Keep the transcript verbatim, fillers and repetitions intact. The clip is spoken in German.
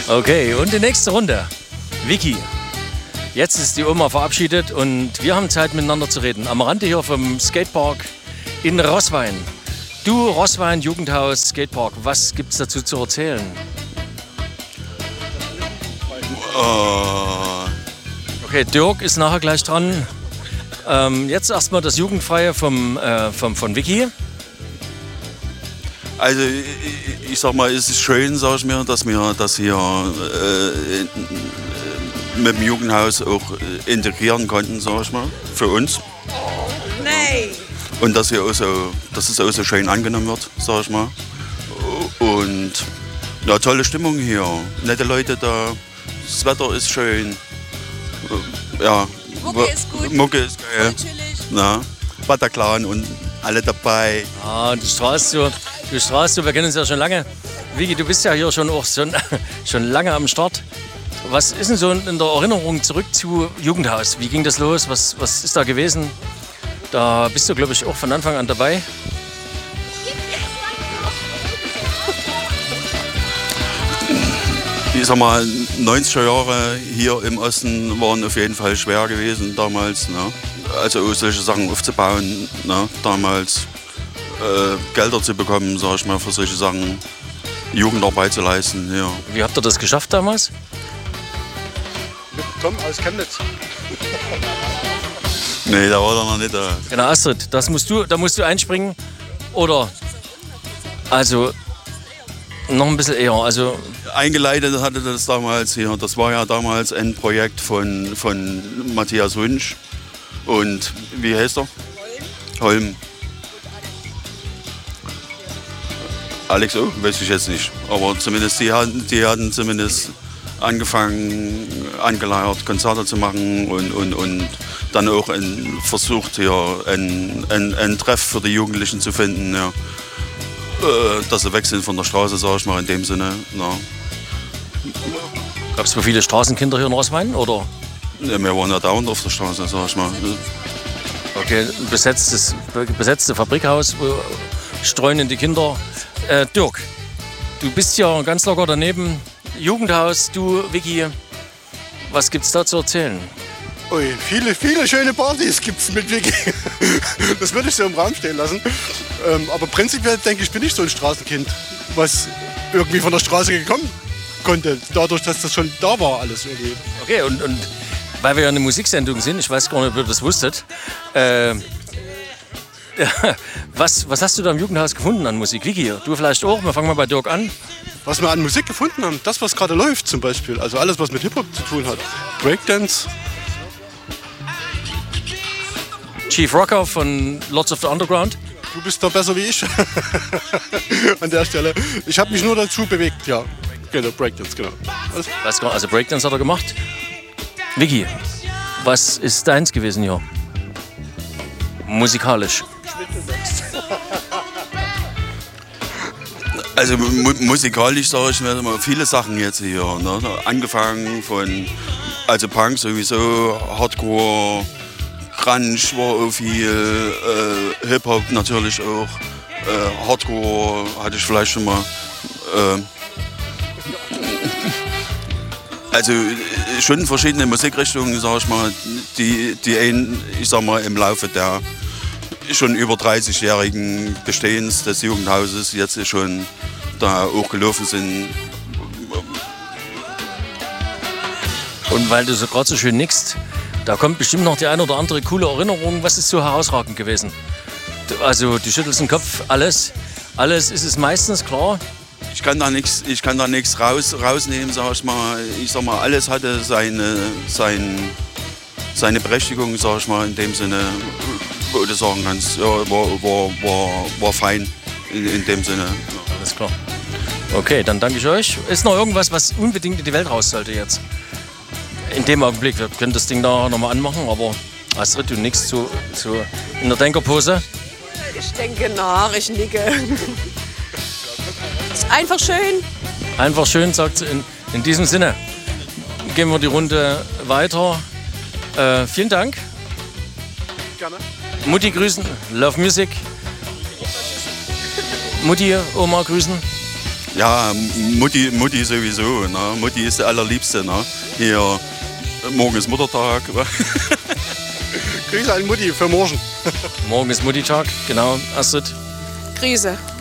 Okay, und die nächste Runde. Vicky. Jetzt ist die Oma verabschiedet und wir haben Zeit miteinander zu reden. Am Rande hier vom Skatepark in Roßwein. Du, Roßwein, Jugendhaus, Skatepark, was gibt es dazu zu erzählen? Uh. Okay, Dirk ist nachher gleich dran. Ähm, jetzt erstmal das Jugendfreie vom, äh, vom, von Vicky. Also ich, ich sag mal, es ist schön, sag ich mir, dass wir das hier äh, mit dem Jugendhaus auch integrieren konnten, sag ich mal, für uns. Nee. Und dass, hier auch so, dass es auch so schön angenommen wird, sag ich mal. Und ja, tolle Stimmung hier, nette Leute da, das Wetter ist schön. Ja, Mucke ist gut. Mucke ist geil. Na, Bataclan und alle dabei. Ah, du strahlst so, du strahlst so, wir kennen uns ja schon lange. Vicky, du bist ja hier schon auch schon, schon lange am Start. Was ist denn so in der Erinnerung zurück zu Jugendhaus? Wie ging das los? Was, was ist da gewesen? Da bist du, glaube ich, auch von Anfang an dabei. Ich sag mal, neunziger Jahre hier im Osten waren auf jeden Fall schwer gewesen damals. Ne? Also solche Sachen aufzubauen, ne? Damals äh, Gelder zu bekommen, sag ich mal, für solche Sachen, Jugendarbeit zu leisten. Ja. Wie habt ihr das geschafft damals? Mit Tom aus Chemnitz. Nee, da war er noch nicht da. Genau, Astrid, das musst du, da musst du einspringen. Oder, also, noch ein bisschen eher. Also, eingeleitet hatte das damals hier. Das war ja damals ein Projekt von, von Matthias Wünsch. Und wie heißt er? Holm. Alex, oh, weiß ich jetzt nicht. Aber zumindest die hatten, die hatten zumindest angefangen, angeleiert, Konzerte zu machen und, und, und dann auch ein, versucht, hier ein, ein, ein Treff für die Jugendlichen zu finden. Ja. Äh, dass sie weg sind von der Straße, sag ich mal, in dem Sinne. Ja. Gab es so viele Straßenkinder hier in Roßwein, oder? Ja, wir waren ja dauernd auf der Straße, sag ich mal. Okay, ein besetztes, besetzte Fabrikhaus, wo streunende die Kinder. Äh, Dirk, du bist ja ganz locker daneben. Jugendhaus, du, Vicky, was gibt's da zu erzählen? Ui, viele, viele schöne Partys gibt's mit Vicky. Das würde ich so im Raum stehen lassen. Ähm, aber prinzipiell denke ich, bin ich so ein Straßenkind, was irgendwie von der Straße gekommen konnte, dadurch, dass das schon da war alles irgendwie. Okay, und, und weil wir ja eine Musiksendung sind, ich weiß gar nicht, ob ihr das wusstet, äh, was, was hast du da im Jugendhaus gefunden an Musik? Vicky, du vielleicht auch? Wir fangen mal bei Dirk an. Was wir an Musik gefunden haben, das, was gerade läuft zum Beispiel, also alles, was mit Hip-Hop zu tun hat. Breakdance. Chief Rocker von Lords of the Underground. Du bist da besser wie ich an der Stelle. Ich habe mich nur dazu bewegt, ja. Genau, Breakdance, genau. Alles. Also Breakdance hat er gemacht. Vicky, was ist deins gewesen hier? Musikalisch. Also mu musikalisch sage ich mir immer viele Sachen jetzt hier. Ne? Angefangen von also Punk sowieso, Hardcore, Grunge war auch viel, äh, Hip-Hop natürlich auch, äh, Hardcore hatte ich vielleicht schon mal. Äh, also schon verschiedene Musikrichtungen, sag ich mal, die, die ein, ich sag mal, im Laufe der schon über dreißigjährigen Bestehens des Jugendhauses jetzt schon da auch gelaufen sind. Und weil du so gerade so schön nickst, da kommt bestimmt noch die eine oder andere coole Erinnerung. Was ist so herausragend gewesen? Also du schüttelst den Kopf, alles, alles ist es meistens, klar. Ich kann da nichts, ich kann da nichts raus, rausnehmen, sag ich mal. Ich sag mal, alles hatte seine, sein, seine Berechtigung, sag ich mal, in dem Sinne, wo du sagen kannst, ja, war, war, war, war fein in, in dem Sinne. Alles klar. Okay, dann danke ich euch. Ist noch irgendwas, was unbedingt in die Welt raus sollte jetzt? In dem Augenblick, wir können das Ding da nochmal anmachen, aber Astrid, du nickst so, so in der Denkerpose. Ich denke nach, ich nicke. Ist einfach schön. Einfach schön, sagt sie. In, in diesem Sinne gehen wir die Runde weiter. Äh, vielen Dank. Gerne. Mutti grüßen, Love Music. Mutti, Oma grüßen. Ja, Mutti, Mutti sowieso. Ne? Mutti ist der allerliebste. Ne? Hier, morgen ist Muttertag. Grüße an Mutti für morgen. Morgen ist Mutti-Tag, genau. Astrid. Krise.